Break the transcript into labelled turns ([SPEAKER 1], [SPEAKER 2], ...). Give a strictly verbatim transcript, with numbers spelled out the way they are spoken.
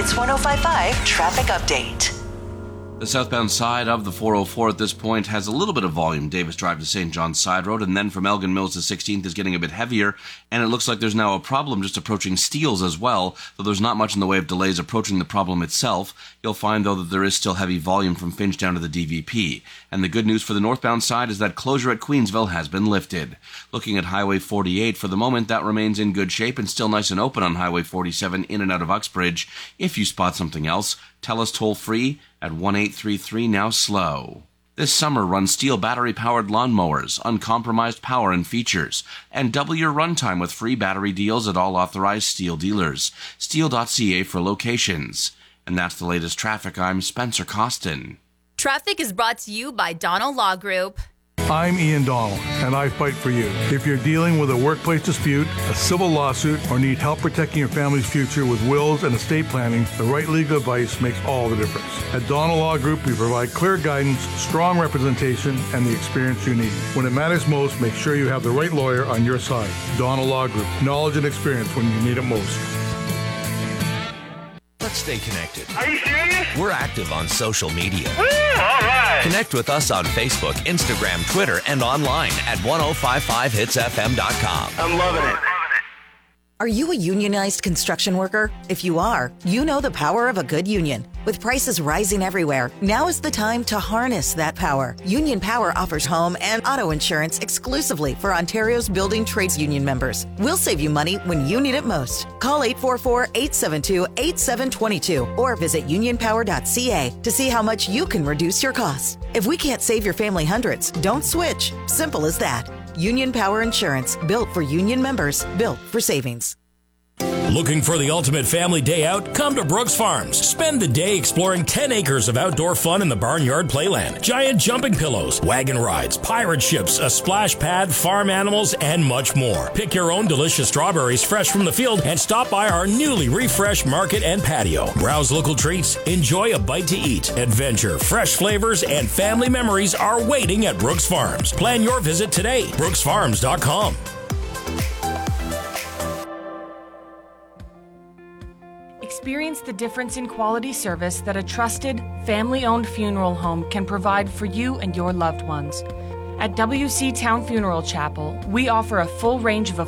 [SPEAKER 1] Hits one oh five point five Traffic Update.
[SPEAKER 2] The southbound side of the four oh four at this point has a little bit of volume. Davis Drive to Saint John's Side Road, and then from Elgin Mills to sixteenth is getting a bit heavier, and it looks like there's now a problem just approaching Steeles as well, though there's not much in the way of delays approaching the problem itself. You'll find, though, that there is still heavy volume from Finch down to the D V P. And the good news for the northbound side is that closure at Queensville has been lifted. Looking at Highway forty-eight, for the moment, that remains in good shape and still nice and open on Highway forty-seven in and out of Uxbridge. If you spot something else, tell us toll-free at one eight three three now slow. This summer, run Steel battery-powered lawnmowers, uncompromised power and features, and double your runtime with free battery deals at all authorized Steel dealers. Steel dot C A for locations. And that's the latest traffic. I'm Spencer Costin.
[SPEAKER 3] Traffic is brought to you by Donald Law Group.
[SPEAKER 4] I'm Ian Donald, and I fight for you. If you're dealing with a workplace dispute, a civil lawsuit, or need help protecting your family's future with wills and estate planning, the right legal advice makes all the difference. At Donald Law Group, we provide clear guidance, strong representation, and the experience you need. When it matters most, make sure you have the right lawyer on your side. Donald Law Group, knowledge and experience when you need it most.
[SPEAKER 5] Let's stay connected.
[SPEAKER 6] Are you serious?
[SPEAKER 5] We're active on social media.
[SPEAKER 6] Woo, all right.
[SPEAKER 5] Connect with us on Facebook, Instagram, Twitter, and online at ten fifty-five hits f m dot com.
[SPEAKER 6] I'm loving it.
[SPEAKER 7] Are you a unionized construction worker? If you are, you know the power of a good union. With prices rising everywhere, now is the time to harness that power. Union Power offers home and auto insurance exclusively for Ontario's building trades union members. We'll save you money when you need it most. Call eight four four, eight seven two, eight seven two two or visit union power dot c a to see how much you can reduce your costs. If we can't save your family hundreds, don't switch. Simple as that. Union Power Insurance, built for union members, built for savings.
[SPEAKER 8] Looking for the ultimate family day out? Come to Brooks Farms. Spend the day exploring ten acres of outdoor fun in the barnyard playland. Giant jumping pillows, wagon rides, pirate ships, a splash pad, farm animals, and much more. Pick your own delicious strawberries fresh from the field and stop by our newly refreshed market and patio. Browse local treats, enjoy a bite to eat. Adventure, fresh flavors, and family memories are waiting at Brooks Farms. Plan your visit today. brooks farms dot com.
[SPEAKER 9] Experience the difference in quality service that a trusted, family-owned funeral home can provide for you and your loved ones. At W C Town Funeral Chapel, we offer a full range of